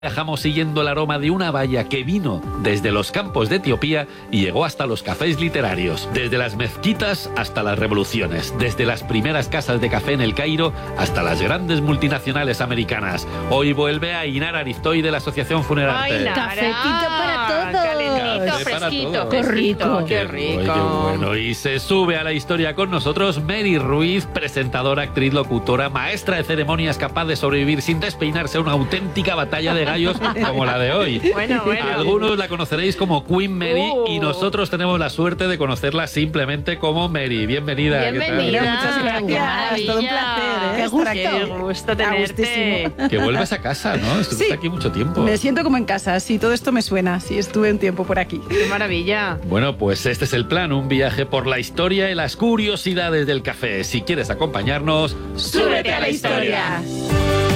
Viajamos siguiendo el aroma de una baya que vino desde los campos de Etiopía y llegó hasta los cafés literarios, desde las mezquitas hasta las revoluciones, desde las primeras casas de café en el Cairo hasta las grandes multinacionales americanas. Hoy vuelve Ainara Ariztoy de la Asociación Funerarte. Cafetito para todos. Calentito, Café para fresquito, todos. Qué rico. Qué Oye, rico. qué bueno. Y se sube a la historia con nosotros Mary Ruiz, presentadora, actriz, locutora, maestra de ceremonias, capaz de sobrevivir sin despeinarse a una auténtica batalla de gallos como la de hoy. Bueno. Algunos la conoceréis como Queen Mary y nosotros tenemos la suerte de conocerla simplemente como Mary. Bienvenida. ¿qué tal? Bienvenida. Muchas gracias. Qué Todo un placer, Qué estar gusto. aquí. Qué gusto A tenerte. gustísimo. Que vuelves a casa, ¿no? Estuviste Sí. aquí mucho tiempo. Me siento como en casa, sí, todo esto me suena, sí, estuve un tiempo por aquí. Qué maravilla. Bueno, pues este es el plan, un viaje por la historia y las curiosidades del café. Si quieres acompañarnos, Súbete a la historia.